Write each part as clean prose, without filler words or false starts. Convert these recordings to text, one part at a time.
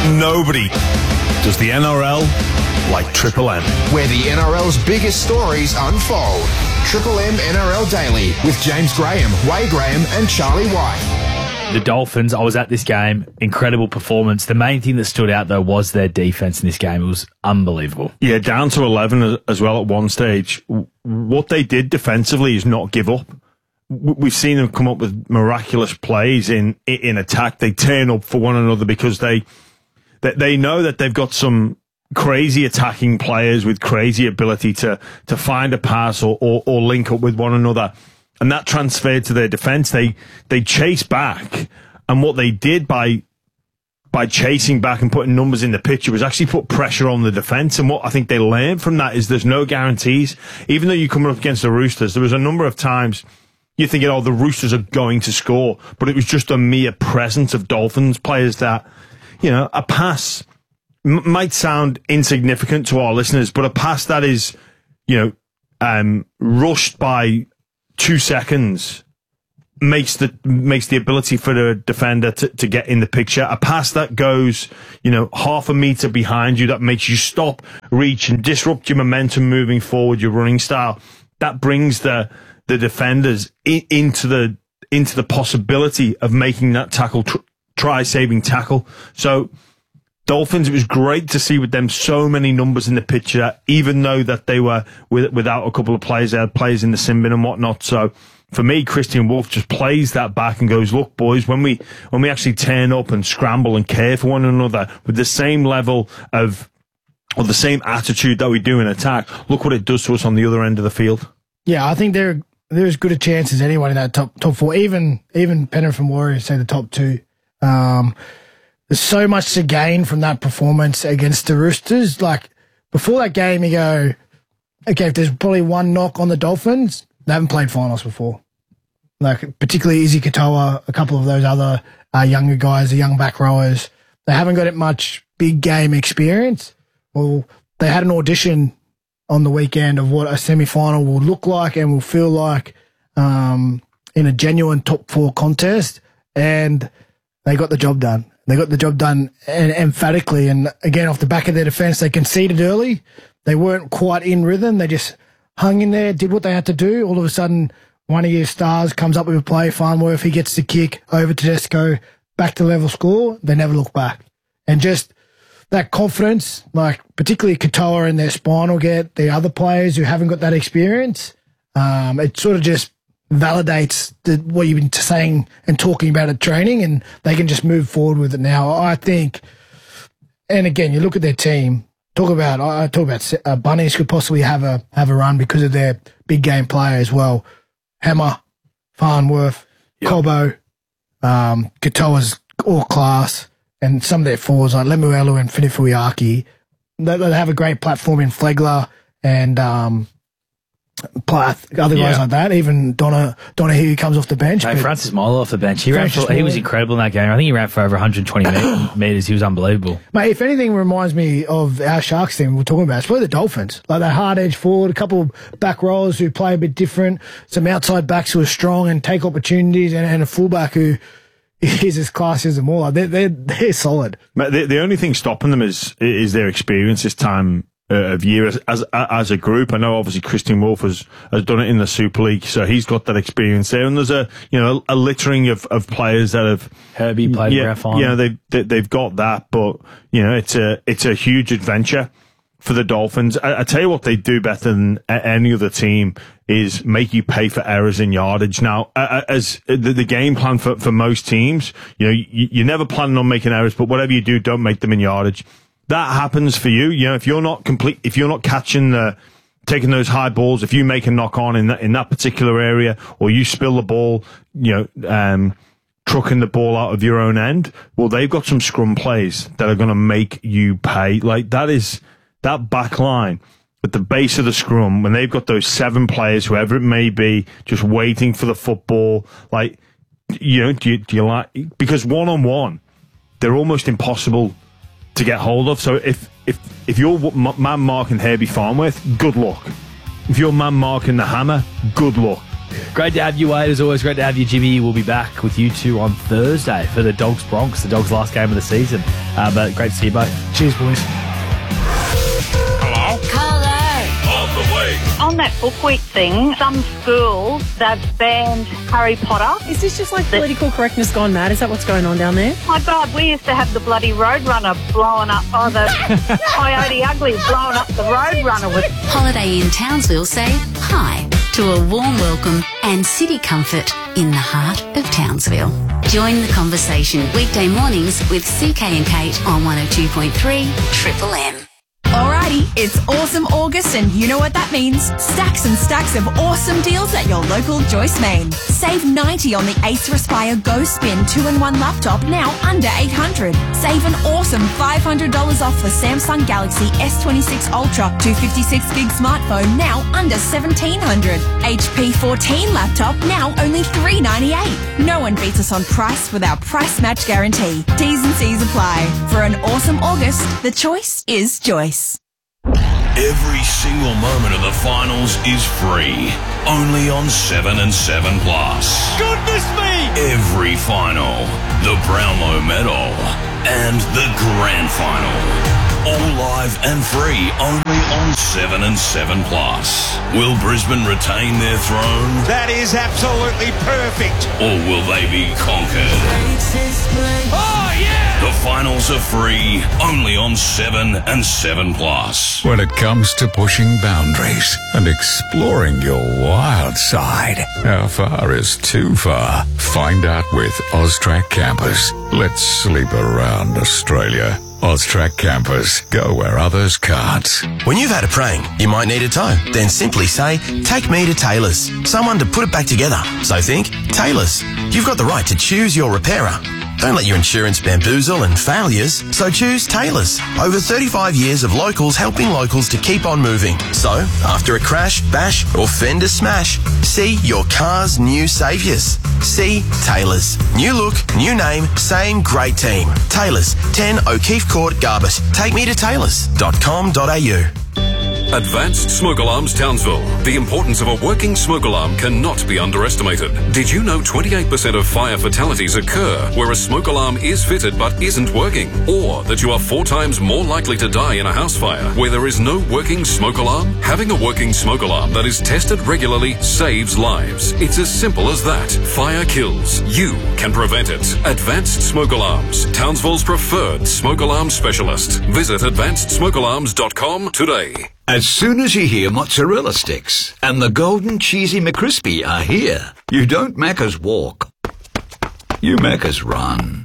Nobody does the NRL like Triple M, where the NRL's biggest stories unfold. Triple M NRL Daily with James Graham, Wade Graham and Charlie White. The Dolphins, I was at this game, incredible performance. The main thing that stood out, though, was their defence in this game. It was unbelievable. Yeah, down to 11 as well at one stage. What they did defensively is not give up. We've seen them come up with miraculous plays in attack. They turn up for one another because they know that they've got some crazy attacking players with crazy ability to find a pass or link up with one another. And that transferred to their defence. They chase back, and what they did by chasing back and putting numbers in the picture was actually put pressure on the defence. And what I think they learned from that is there's no guarantees. Even though you're coming up against the Roosters, there was a number of times you're thinking, oh, the Roosters are going to score, but it was just a mere presence of Dolphins players that, you know, a pass might sound insignificant to our listeners, but a pass that is, you know, rushed by 2 seconds makes the ability for the defender to get in the picture. A pass that goes, you know, half a metre behind you, that makes you stop, reach, and disrupt your momentum moving forward, your running style. That brings the defenders into the possibility of making that tackle, try-saving tackle. So Dolphins, it was great to see with them so many numbers in the picture, even though that they were without a couple of players. They had players in the sin bin and whatnot. So for me, Christian Wolf just plays that back and goes, look, boys, when we actually turn up and scramble and care for one another with the same level of, or the same attitude that we do in attack, look what it does to us on the other end of the field. Yeah, I think they're as good a chance as anyone in that top four, even Penrith and Warriors, say the top two. There's so much to gain from that performance against the Roosters. Like, before that game, you go, okay, if there's probably one knock on the Dolphins, they haven't played finals before. Like, particularly Izzy Katoa, a couple of those other younger guys, the young back rowers, they haven't got much big game experience. Well, they had an audition on the weekend of what a semi-final will look like and will feel like in a genuine top four contest, and they got the job done. They got the job done emphatically, and again, off the back of their defence, they conceded early. They weren't quite in rhythm. They just hung in there, did what they had to do. All of a sudden, one of your stars comes up with a play, Farnworth, he gets the kick over Tedesco, back to level score. They never look back. And just that confidence, like particularly Katoa and their spine will get the other players who haven't got that experience. It sort of just validates what you've been saying and talking about at training, and they can just move forward with it now. I think, and again, you look at their team. I talk about Bunnies could possibly have a run because of their big game player as well. Hammer, Farnworth, Cobbo, Katoa's all class, and some of their forwards like Lemuelu and Finifuiaki. They have a great platform in Flegler and other guys like that. Even Donahue comes off the bench. Hey, Francis Molo off the bench. He was incredible in that game. I think he ran for over 120 metres. He was unbelievable. Mate, if anything reminds me of our Sharks team we're talking about, it's probably the Dolphins. Like that hard edge forward, a couple of back rollers who play a bit different, some outside backs who are strong and take opportunities, and a fullback who is as classy as them all. They're solid. The only thing stopping them is their experience this time of year as a group. I know obviously Christian Wolf has done it in the Super League, so he's got that experience there. And there's a littering of players that have Herbie played ref on. Yeah, they've got that, but you know it's a huge adventure for the Dolphins. I tell you what they do better than any other team is make you pay for errors in yardage. Now, as the game plan for most teams, you know, you're never planning on making errors, but whatever you do, don't make them in yardage. That happens for you. You know, if you're not catching taking those high balls, if you make a knock on in that particular area, or you spill the ball, you know, trucking the ball out of your own end, well, they've got some scrum plays that are going to make you pay. Like that back line at the base of the scrum, when they've got those 7 players, whoever it may be, just waiting for the football, like, you know, do you like, because one-on-one, they're almost impossible to get hold of. So if you're man marking Herbie Farnworth, good luck. If you're man marking the Hammer, good luck. Great to have you, Wade. As always, great to have you, Jimmy. We'll be back with you two on Thursday for the Dogs-Bronx, the Dogs' last game of the season. But great to see you both. Cheers, boys. On that book week thing, some schools, they've banned Harry Potter. Is this just like political correctness gone mad? Is that what's going on down there? My God, we used to have the bloody Roadrunner blowing up, the Coyote Ugly blowing up the Roadrunner with... Holiday Inn Townsville say hi to a warm welcome and city comfort in the heart of Townsville. Join the conversation weekday mornings with CK and Kate on 102.3 Triple M. Alrighty, it's Awesome August and you know what that means. Stacks and stacks of awesome deals at your local Joyce Main. Save 90 on the Acer Aspire Go Spin 2-in-1 laptop, now under $800. Save an awesome $500 off the Samsung Galaxy S26 Ultra 256GB smartphone, now under $1,700. HP 14 laptop, now only $398. No one beats us on price with our price match guarantee. T's and C's apply. For an awesome August, the choice is Joyce. Every single moment of the finals is free. Only on 7 and 7 Plus. Goodness me! Every final, the Brownlow Medal, and the Grand Final. All live and free only on 7 and 7 Plus. Will Brisbane retain their throne? That is absolutely perfect. Or will they be conquered? Oh, yeah! The finals are free only on 7 and 7 Plus. When it comes to pushing boundaries and exploring your wild side, how far is too far? Find out with Austrac Campers. Let's sleep around Australia. Austrac Campers. Go where others can't. When you've had a prank, you might need a tow. Then simply say, take me to Taylor's. Someone to put it back together. So think, Taylor's. You've got the right to choose your repairer. Don't let your insurance bamboozle and failures, so choose Taylor's. Over 35 years of locals helping locals to keep on moving. So, after a crash, bash or fender smash, see your car's new saviours. See Taylor's. New look, new name, same great team. Taylor's, 10 O'Keefe Court, Garbus. Take me to taylors.com.au. Advanced Smoke Alarms Townsville. The importance of a working smoke alarm cannot be underestimated. Did you know 28% of fire fatalities occur where a smoke alarm is fitted but isn't working? Or that you are 4 times more likely to die in a house fire where there is no working smoke alarm? Having a working smoke alarm that is tested regularly saves lives. It's as simple as that. Fire kills. You can prevent it. Advanced Smoke Alarms. Townsville's preferred smoke alarm specialist. Visit advancedsmokealarms.com today. As soon as you hear mozzarella sticks and the golden cheesy McCrispy are here, you don't Macca's walk. You Macca's run.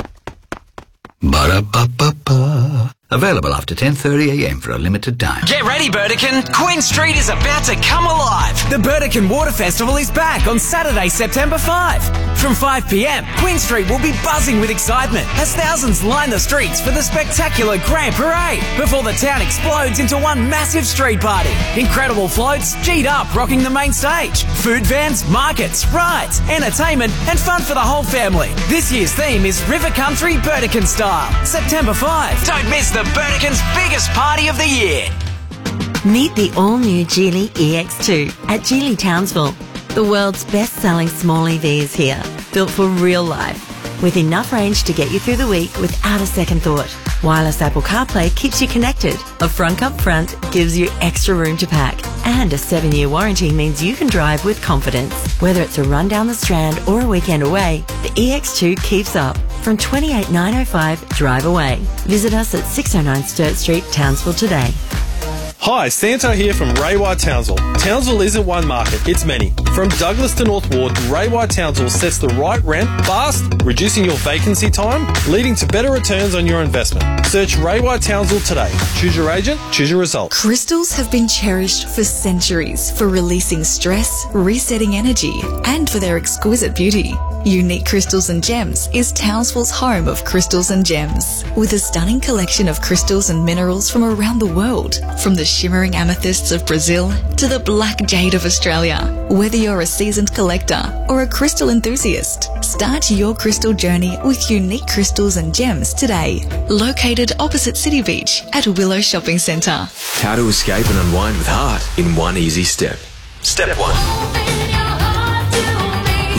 Ba-da-ba-ba-ba. Available after 10:30am for a limited time. Get ready, Burdekin. Queen Street is about to come alive. The Burdekin Water Festival is back on Saturday, September 5. From 5pm, Queen Street will be buzzing with excitement as thousands line the streets for the spectacular Grand Parade before the town explodes into one massive street party. Incredible floats, G'd up rocking the main stage. Food vans, markets, rides, entertainment and fun for the whole family. This year's theme is River Country Burdekin Style. September 5. Don't miss the Burdekin's biggest party of the year. Meet the all-new Geely EX2 at Geely Townsville. The world's best-selling small EV is here, built for real life, with enough range to get you through the week without a second thought. Wireless Apple CarPlay keeps you connected. A front up front gives you extra room to pack. And a 7-year warranty means you can drive with confidence. Whether it's a run down the Strand or a weekend away, the EX2 keeps up. From 28905 Drive Away. Visit us at 609 Sturt Street, Townsville today. Hi, Santo here from Ray White Townsville. Townsville isn't one market, it's many. From Douglas to North Ward, Ray White Townsville sets the right rent fast, reducing your vacancy time, leading to better returns on your investment. Search Ray White Townsville today. Choose your agent, choose your result. Crystals have been cherished for centuries for releasing stress, resetting energy, and for their exquisite beauty. Unique Crystals and Gems is Townsville's home of crystals and gems, with a stunning collection of crystals and minerals from around the world, from the shimmering amethysts of Brazil to the black jade of Australia. Whether you're a seasoned collector or a crystal enthusiast, start your crystal journey with Unique Crystals and Gems today. Located opposite City Beach at Willow Shopping Centre. How to escape and unwind with heart in one easy step. Step 1.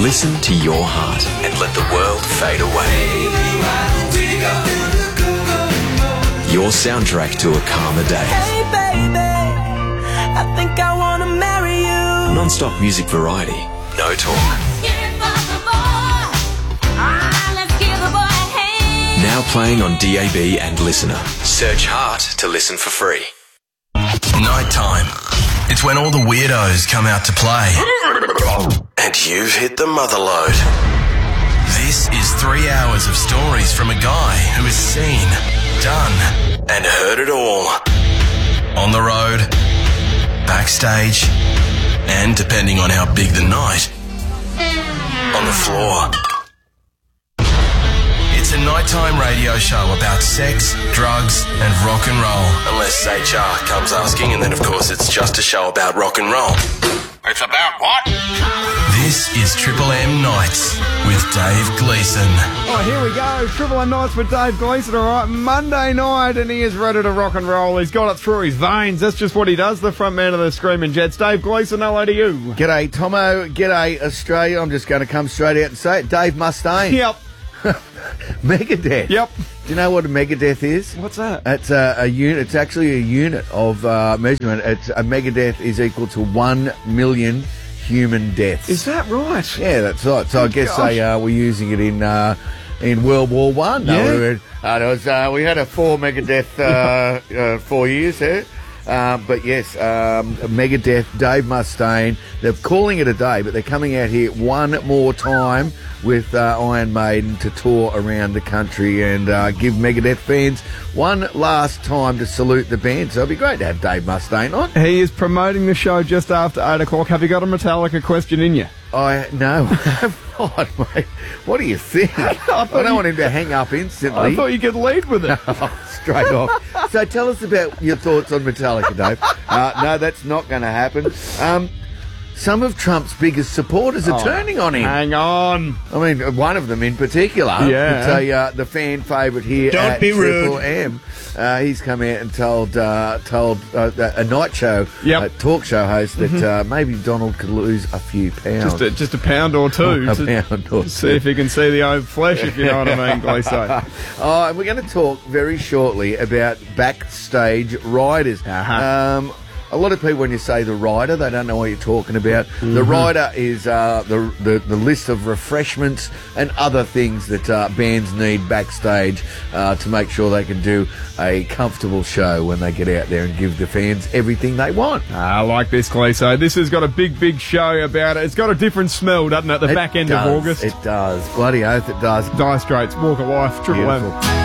Listen to your heart and let the world fade away. Your soundtrack to a calmer day. Hey baby, I think I wanna marry you. Non-stop music variety, no talk. Now playing on DAB and Listener. Search Heart to listen for free. Nighttime. It's when all the weirdos come out to play. And you've hit the mother load. This is 3 hours of stories from a guy who has seen, done, and heard it all. On the road, backstage, and depending on how big the night, on the floor. It's a nighttime radio show about sex, drugs, and rock and roll. Unless HR comes asking, and then of course it's just a show about rock and roll. It's about what? This is Triple M Nights with Dave Gleeson. Oh, here we go. Triple M Nights with Dave Gleeson. All right, Monday night, and he is ready to rock and roll. He's got it through his veins. That's just what he does, the front man of the Screaming Jets. Dave Gleeson, hello to you. G'day, Tomo. G'day, Australia. I'm just going to come straight out and say it. Dave Mustaine. Yep. Megadeth. Yep. Do you know what a Megadeth is? What's that? It's a unit. It's actually a unit of measurement. It's a Megadeth is equal to 1 million human deaths. Is that right? Yeah, that's right. So I guess they were using it in World War One. Yeah. We had a 4 Megadeth 4 years there. But yes, Megadeth, Dave Mustaine, they're calling it a day, but they're coming out here one more time with Iron Maiden to tour around the country and give Megadeth fans one last time to salute the band. So it'd be great to have Dave Mustaine on. He is promoting the show just after 8 o'clock. Have you got a Metallica question in you? No, I have not, mate. What do you think? I don't want him to hang up instantly. I thought you could lead with it. Straight off. So tell us about your thoughts on Metallica, Dave. No, that's not going to happen. Some of Trump's biggest supporters are turning on him. Hang on. I mean, one of them in particular. Yeah. It's the fan favourite here Don't be Triple rude. M. He's come out and told a night show, talk show host that maybe Donald could lose a few pounds. Just a pound or two. Pound or two. See if he can see the old flesh, if you know what I mean, Gleeson. And we're going to talk very shortly about backstage riders. A lot of people, when you say the rider, they don't know what you're talking about. The rider is the list of refreshments and other things that bands need backstage to make sure they can do a comfortable show when they get out there and give the fans everything they want. I like this, Gleeson. This has got a big show about it. It's got a different smell, doesn't it? The back end of August. It does. Bloody oath it does. Dire Straits, Walk of Life, Triple M.